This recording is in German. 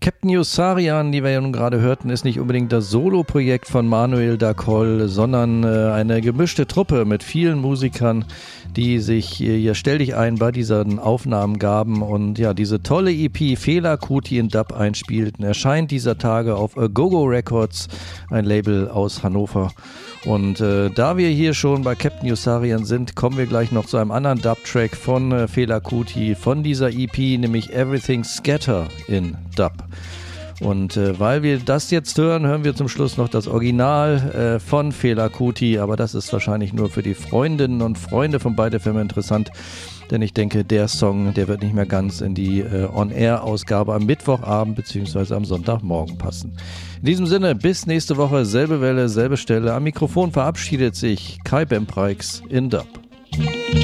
Captain Yossarian, die wir ja nun gerade hörten, ist nicht unbedingt das Solo-Projekt von Manuel Dacol, sondern eine gemischte Truppe mit vielen Musikern, die sich hier stell dich ein bei diesen Aufnahmen gaben und ja, diese tolle EP Fela Kuti in Dub einspielten. Erscheint dieser Tage auf Go-Go Records, ein Label aus Hannover. Und da wir hier schon bei Captain Yossarian sind, kommen wir gleich noch zu einem anderen Dub-Track von Fela Kuti von dieser EP, nämlich Everything Scatter in Dub. Und weil wir das jetzt hören, hören wir zum Schluss noch das Original von Fela Kuti, aber das ist wahrscheinlich nur für die Freundinnen und Freunde von Byte FM interessant, denn ich denke, der Song, der wird nicht mehr ganz in die On-Air-Ausgabe am Mittwochabend bzw. am Sonntagmorgen passen. In diesem Sinne, bis nächste Woche, selbe Welle, selbe Stelle. Am Mikrofon verabschiedet sich Kai Bempreix in Dub.